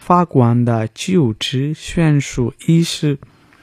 法官的就职选手一是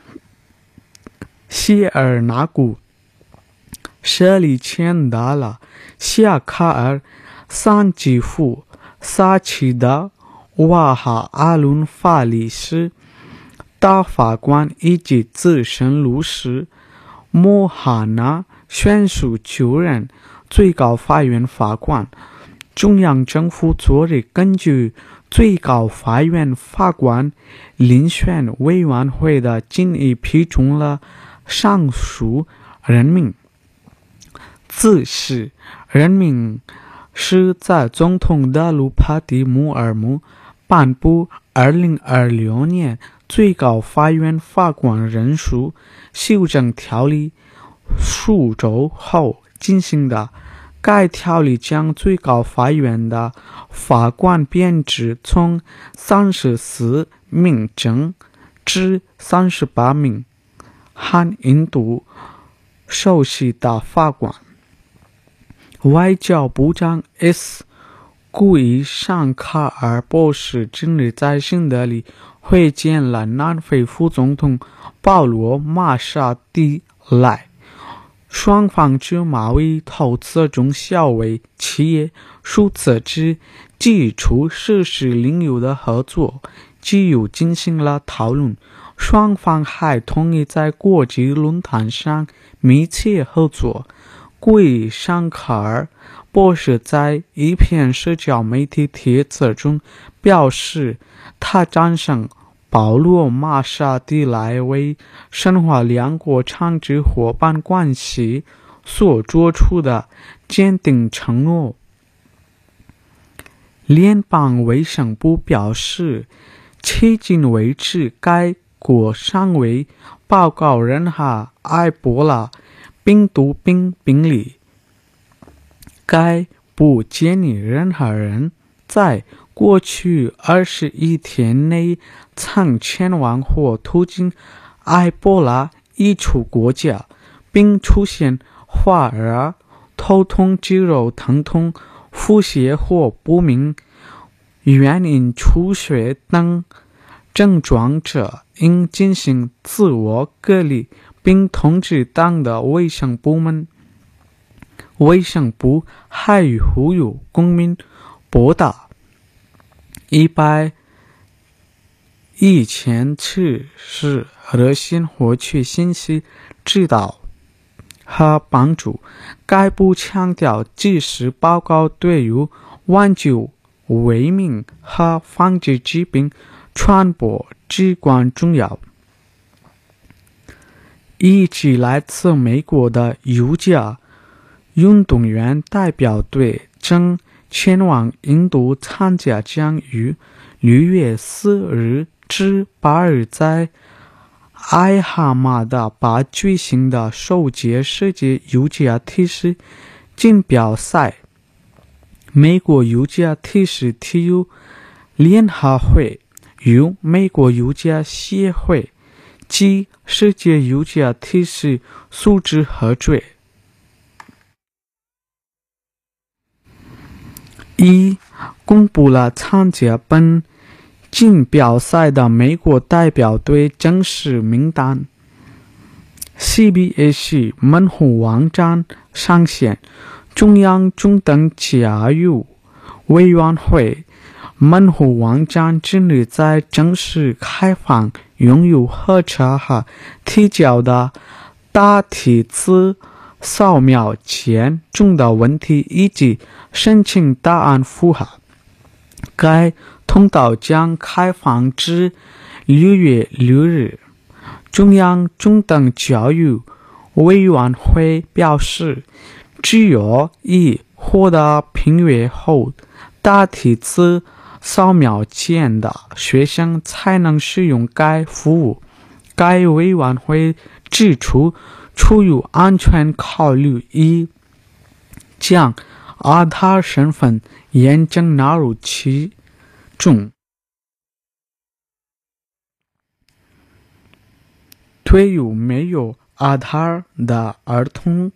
谢尔纳古、舍利钱达拉、夏卡尔、桑吉夫、萨奇达、瓦哈阿伦法里斯、大法官以及资深律师莫哈纳选手9人。最高法院法官，中央政府昨日根据最高法院法官遴选委员会的建议批准了上述任命。此时任命是在总统德鲁帕蒂穆尔姆颁布2026年最高法院法官人数修正条例数周后进行的。该条例将最高法院的法官编制从34名增至38名，含印度首席大法官。外交部长 S. 古伊尚卡尔博士今日在新德里会见了南非副总统保罗·马沙蒂莱。双方就贸易、投资中小微企业、数字之基础设施领域的合作既有进行了讨论，双方还同意在国际论坛上密切合作。古伊尚卡尔博士在一篇社交媒体帖子中表示，他赞成保罗·马沙蒂莱为深化两国长期伙伴关系所做出的坚定承诺。联邦卫生部表示，迄今为止该国尚未报告任何埃博拉病毒病例。该部建议任何人在过去21天内曾前往或途经埃博拉一处国家，并出现发热、头痛、肌肉疼痛、腹泻或不明原因出血等症状者，应进行自我隔离，并通知当地卫生部门。卫生部还呼吁公民拨打100次热线获取信息指导和帮助。该部强调，及时报告对于挽救卫命和防止疾病传播至关重要。以及来自美国的瑜伽运动员代表队正前往印度参加将于6月4日至8日在艾哈马达巴举行的首届世界瑜伽体式锦标赛。美国瑜伽体式体育联合会与美国瑜伽协会及世界瑜伽体式组织合作，公布了参加本锦标赛的美国代表队正式名单。CBS 门户网站上线，中央中等教育委员会门户网站今日在正式开放用于核查和提交的答题字扫描件中的问题以及申请答案符合。该通道将开放至6月6日。中央中等教育委员会表示，只有已获得评阅后答题字扫描件的学生才能使用该服务。该委员会指出，出于安全考虑，已将阿塔身份验证纳入其中。对于没有阿塔的儿童，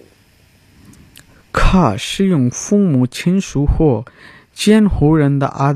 可使用父母亲属或监护人的阿